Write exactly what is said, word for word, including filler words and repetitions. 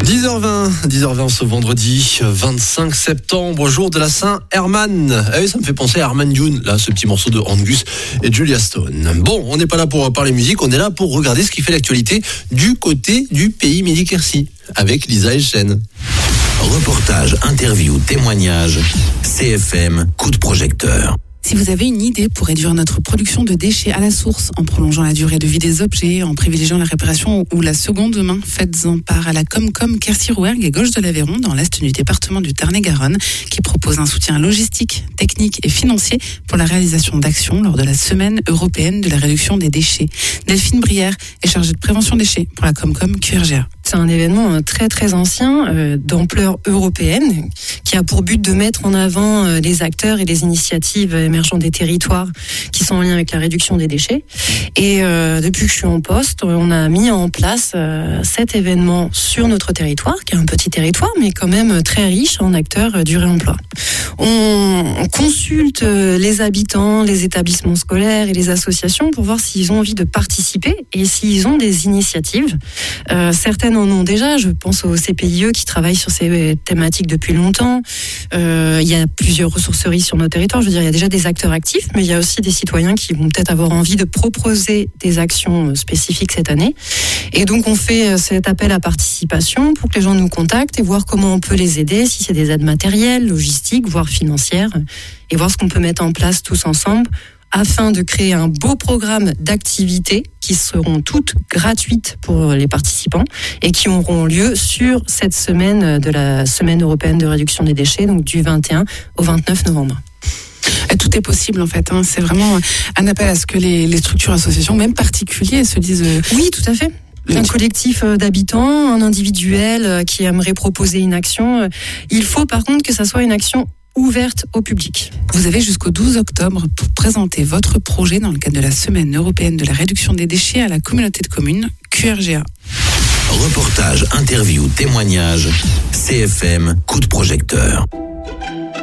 dix heures vingt, dix heures vingt ce vendredi vingt-cinq septembre, jour de la Saint-Herman. Eh oui, ça me fait penser à Herman Dune, là, ce petit morceau de Angus et Julia Stone. Bon, on n'est pas là pour parler musique, on est là pour regarder ce qui fait l'actualité du côté du pays Midi-Quercy, avec Lisa Elchen. Reportage, interview, témoignage, C F M, coup de projecteur. Si vous avez une idée pour réduire notre production de déchets à la source, en prolongeant la durée de vie des objets, en privilégiant la réparation ou la seconde main, faites-en part à la Comcom Quercy-Rouergue et Gauche de l'Aveyron, dans l'est du département du Tarn-et-Garonne, qui propose un soutien logistique, technique et financier pour la réalisation d'actions lors de la semaine européenne de la réduction des déchets. Delphine Brière est chargée de prévention déchets pour la Comcom Q R G A. C'est un événement très très ancien, euh, d'ampleur européenne, qui a pour but de mettre en avant euh, les acteurs et les initiatives émergentes des territoires qui sont en lien avec la réduction des déchets. Et euh, depuis que je suis en poste, on a mis en place euh, cet événement sur notre territoire, qui est un petit territoire, mais quand même très riche en acteurs euh, du réemploi. On, on consulte euh, les habitants, les établissements scolaires et les associations pour voir s'ils ont envie de participer et s'ils ont des initiatives. Euh, certaines en ont déjà, je pense au C P I E qui travaille sur ces thématiques depuis longtemps. Euh, il y a plusieurs ressourceries sur nos territoires, je veux dire, il y a déjà des acteurs actifs, mais il y a aussi des citoyens qui vont peut-être avoir envie de proposer des actions spécifiques cette année. Et donc on fait cet appel à participation pour que les gens nous contactent et voir comment on peut les aider, si c'est des aides matérielles, logistiques, voire financières, et voir ce qu'on peut mettre en place tous ensemble afin de créer un beau programme d'activités qui seront toutes gratuites pour les participants et qui auront lieu sur cette semaine de la Semaine européenne de réduction des déchets, donc du vingt et un au vingt-neuf novembre. Et tout est possible en fait, hein. C'est vraiment un appel à ce que les, les structures, associations, même particuliers, se disent... Euh... Oui, tout à fait. Un collectif d'habitants, un individuel qui aimerait proposer une action. Il faut par contre que ça soit une action ouverte au public. Vous avez jusqu'au douze octobre pour présenter votre projet dans le cadre de la Semaine européenne de la réduction des déchets à la communauté de communes Q R G A. Reportage, interview, témoignage, C F M, coup de projecteur.